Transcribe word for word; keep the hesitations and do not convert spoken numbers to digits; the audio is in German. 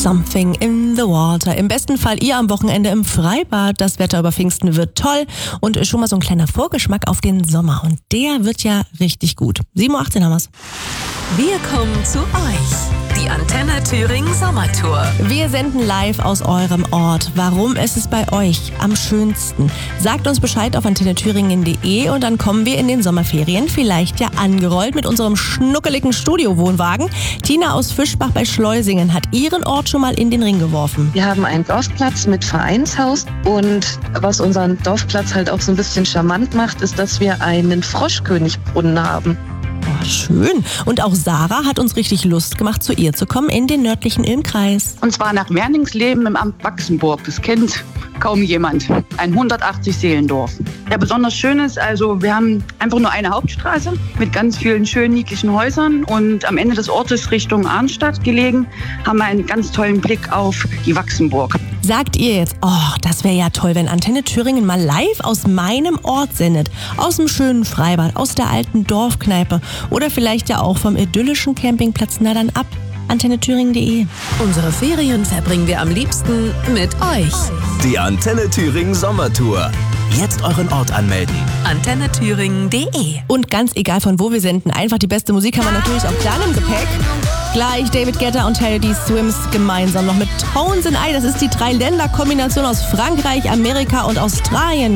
Something in the Water. Im besten Fall ihr am Wochenende im Freibad. Das Wetter über Pfingsten wird toll und schon mal so ein kleiner Vorgeschmack auf den Sommer. Und der wird ja richtig gut. sieben Uhr achtzehn haben wir's. Wir kommen zu euch. Die Antenne Thüringen Sommertour. Wir senden live aus eurem Ort. Warum ist es bei euch am schönsten? Sagt uns Bescheid auf antenne thüringen punkt de und dann kommen wir in den Sommerferien vielleicht ja angerollt mit unserem schnuckeligen Studiowohnwagen. Tina aus Fischbach bei Schleusingen hat ihren Ort schon mal in den Ring geworfen. Wir haben einen Dorfplatz mit Vereinshaus und was unseren Dorfplatz halt auch so ein bisschen charmant macht, ist, dass wir einen Froschkönigbrunnen haben. Oh, schön. Und auch Sarah hat uns richtig Lust gemacht, zu ihr zu kommen in den nördlichen Ilmkreis. Und zwar nach Werningsleben im Amt Wachsenburg. Das kennt kaum jemand. Ein hundertachtzig Seelendorf. Ja, besonders schön ist, also wir haben einfach nur eine Hauptstraße mit ganz vielen schönen, niedlichen Häusern. Und am Ende des Ortes Richtung Arnstadt gelegen, haben wir einen ganz tollen Blick auf die Wachsenburg. Sagt ihr jetzt, oh, das wäre ja toll, wenn Antenne Thüringen mal live aus meinem Ort sendet. Aus dem schönen Freibad, aus der alten Dorfkneipe oder vielleicht ja auch vom idyllischen Campingplatz. Na dann ab, antenne thüringen punkt de. Unsere Ferien verbringen wir am liebsten mit euch. Die Antenne Thüringen Sommertour. Jetzt euren Ort anmelden. antenne thüringen punkt de. Und ganz egal von wo wir senden, einfach die beste Musik haben wir natürlich auch dann im Gepäck. Gleich David Guetta und Heidi Swims gemeinsam noch mit Tones and I. Das ist die Drei-Länder-Kombination aus Frankreich, Amerika und Australien.